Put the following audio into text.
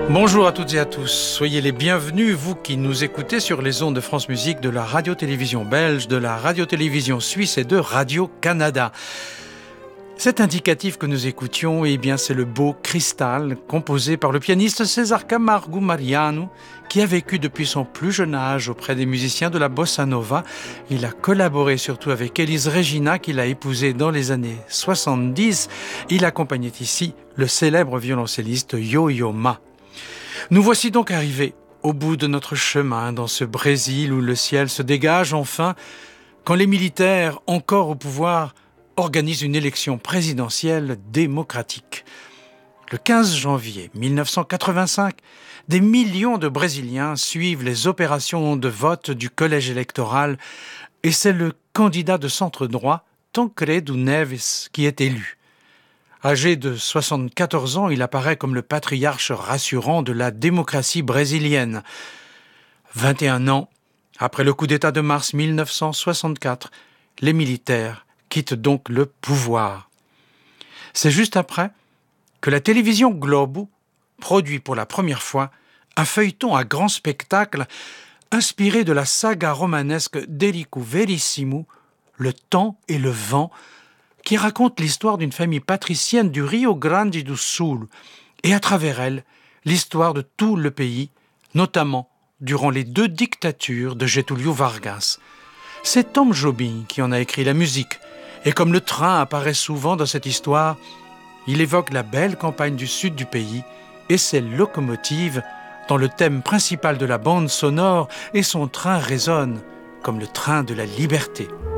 Bonjour à toutes et à tous, soyez les bienvenus, vous qui nous écoutez sur les ondes de France Musique, de la radio-télévision belge, de la radio-télévision suisse et de Radio-Canada. Cet indicatif que nous écoutions, eh bien, c'est le beau Cristal, composé par le pianiste César Camargo Mariano, qui a vécu depuis son plus jeune âge auprès des musiciens de la bossa nova. Il a collaboré surtout avec Elis Regina, qu'il a épousée dans les années 70. Il accompagnait ici le célèbre violoncelliste Yo-Yo Ma. Nous voici donc arrivés au bout de notre chemin dans ce Brésil où le ciel se dégage enfin quand les militaires, encore au pouvoir, organisent une élection présidentielle démocratique. Le 15 janvier 1985, des millions de Brésiliens suivent les opérations de vote du collège électoral et c'est le candidat de centre-droit, Tancredo Neves, qui est élu. Âgé de 74 ans, il apparaît comme le patriarche rassurant de la démocratie brésilienne. 21 ans après le coup d'État de mars 1964, les militaires quittent donc le pouvoir. C'est juste après que la télévision Globo produit pour la première fois un feuilleton à grand spectacle inspiré de la saga romanesque d'Érico Verissimo, Le temps et le vent, qui raconte l'histoire d'une famille patricienne du Rio Grande do Sul et à travers elle, l'histoire de tout le pays, notamment durant les 2 dictatures de Getúlio Vargas. C'est Tom Jobim qui en a écrit la musique et comme le train apparaît souvent dans cette histoire, il évoque la belle campagne du sud du pays et ses locomotives dans le thème principal de la bande sonore et son train résonne comme le train de la liberté.